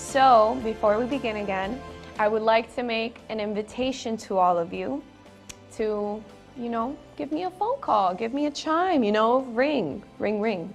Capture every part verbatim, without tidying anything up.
So, before we begin again, I would like to make an invitation to all of you to, you know, give me a phone call, give me a chime, you know, ring, ring, ring.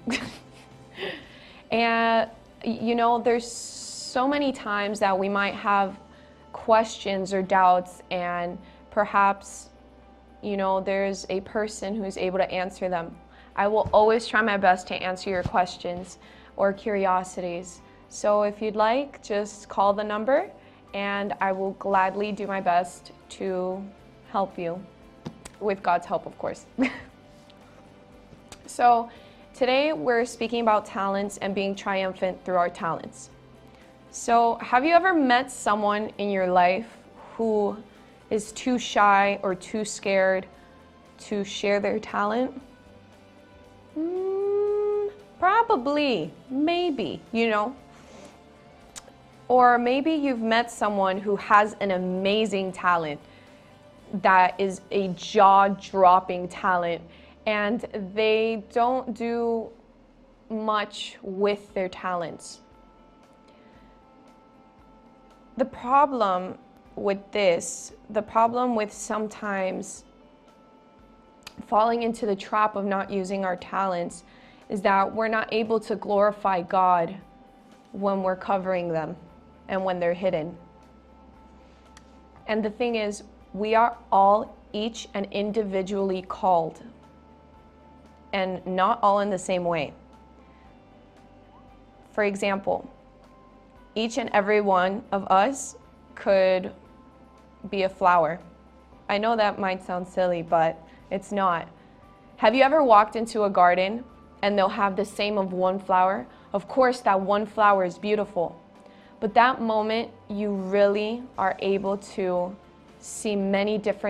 And, you know, there's so many times that we might have questions or doubts, and perhaps, you know, there's a person who's able to answer them. I will always try my best to answer your questions or curiosities. So if you'd like, just call the number and I will gladly do my best to help you, with God's help, of course. So today we're speaking about talents and being triumphant through our talents. So have you ever met someone in your life who is too shy or too scared to share their talent? Mm, probably, maybe, you know. Or maybe you've met someone who has an amazing talent that is a jaw-dropping talent, and they don't do much with their talents. The problem with this, the problem with sometimes falling into the trap of not using our talents, is that we're not able to glorify God when we're covering them and when they're hidden. And the thing is, we are all each and individually called, and not all in the same way. For example, each and every one of us could be a flower. I know that might sound silly, but it's not. Have you ever walked into a garden and they'll have the same of one flower? Of course, that one flower is beautiful. But that moment, you really are able to see many different